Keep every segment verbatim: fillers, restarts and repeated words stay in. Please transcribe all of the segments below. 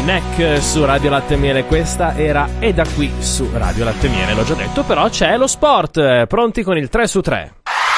Neck su Radio Latte e Miele, questa era E da qui su Radio Latte e Miele, l'ho già detto, però c'è lo sport, pronti con il tre su tre.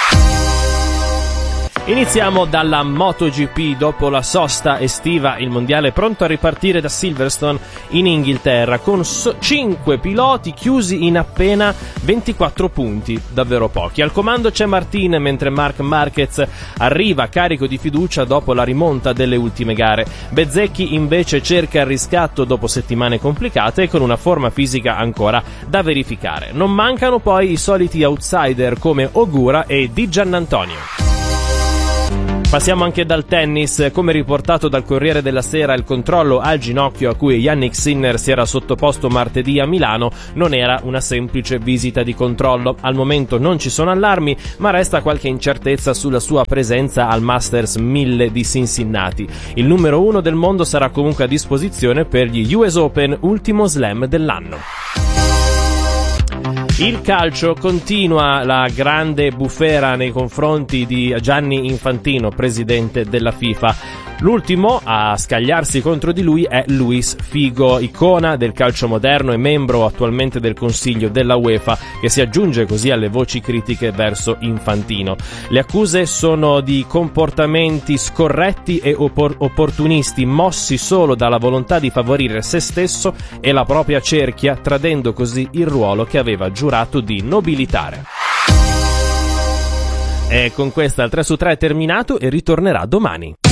Iniziamo dalla MotoGP. Dopo la sosta estiva, il mondiale è pronto a ripartire da Silverstone in Inghilterra con so- cinque piloti chiusi in appena ventiquattro punti, davvero pochi. Al comando c'è Martin, mentre Marc Marquez arriva carico di fiducia dopo la rimonta delle ultime gare. Bezzecchi invece cerca il riscatto dopo settimane complicate e con una forma fisica ancora da verificare. Non mancano poi i soliti outsider come Ogura e Di Giannantonio. Passiamo anche dal tennis. Come riportato dal Corriere della Sera, il controllo al ginocchio a cui Jannik Sinner si era sottoposto martedì a Milano non era una semplice visita di controllo. Al momento non ci sono allarmi, ma resta qualche incertezza sulla sua presenza al Masters mille di Cincinnati. Il numero uno del mondo sarà comunque a disposizione per gli U S Open, ultimo slam dell'anno. Il calcio, continua la grande bufera nei confronti di Gianni Infantino, presidente della FIFA. L'ultimo a scagliarsi contro di lui è Luis Figo, icona del calcio moderno e membro attualmente del Consiglio della UEFA, che si aggiunge così alle voci critiche verso Infantino. Le accuse sono di comportamenti scorretti e oppor- opportunisti, mossi solo dalla volontà di favorire se stesso e la propria cerchia, tradendo così il ruolo che aveva giurato di nobilitare. E con questa il tre su tre è terminato e ritornerà domani.